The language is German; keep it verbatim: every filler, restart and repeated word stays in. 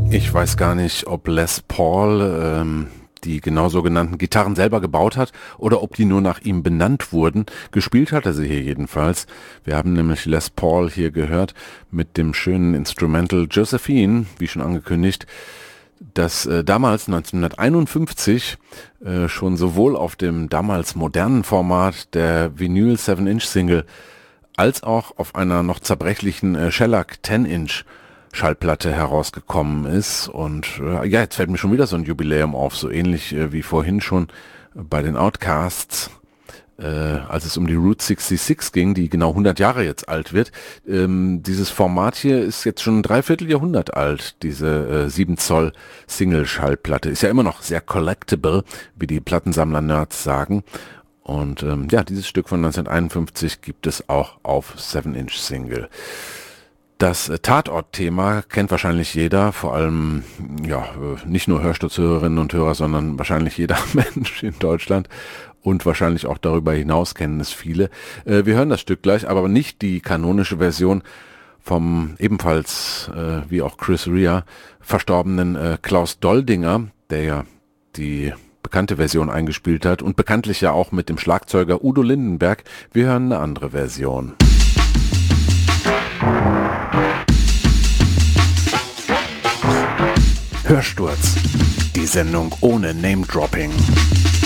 Ich weiß gar nicht, ob Les Paul ähm, die genau sogenannten Gitarren selber gebaut hat oder ob die nur nach ihm benannt wurden. Gespielt hat er sie hier jedenfalls. Wir haben nämlich Les Paul hier gehört mit dem schönen Instrumental Josephine, wie schon angekündigt, das äh, damals neunzehnhunderteinundfünfzig äh, schon sowohl auf dem damals modernen Format der Vinyl seven Inch Single als auch auf einer noch zerbrechlichen äh, Shellac ten Inch Schallplatte herausgekommen ist. Und äh, ja, jetzt fällt mir schon wieder so ein Jubiläum auf, so ähnlich äh, wie vorhin schon bei den Outcasts, äh, als es um die Route sechsundsechzig ging, die genau hundert Jahre jetzt alt wird. Ähm, dieses Format hier ist jetzt schon ein Dreivierteljahrhundert alt, diese äh, sieben Zoll Single-Schallplatte. Ist ja immer noch sehr collectible, wie die Plattensammler-Nerds sagen. Und ähm, ja, dieses Stück von neunzehnhunderteinundfünfzig gibt es auch auf seven Inch Single. Das äh, Tatort-Thema kennt wahrscheinlich jeder, vor allem ja äh, nicht nur Hörsturzhörerinnen und Hörer, sondern wahrscheinlich jeder Mensch in Deutschland und wahrscheinlich auch darüber hinaus kennen es viele. Äh, wir hören das Stück gleich, aber nicht die kanonische Version vom ebenfalls, äh, wie auch Chris Rea, verstorbenen äh, Klaus Doldinger, der ja die bekannte Version eingespielt hat und bekanntlich ja auch mit dem Schlagzeuger Udo Lindenberg. Wir hören eine andere Version. Hörsturz, die Sendung ohne Name-Dropping.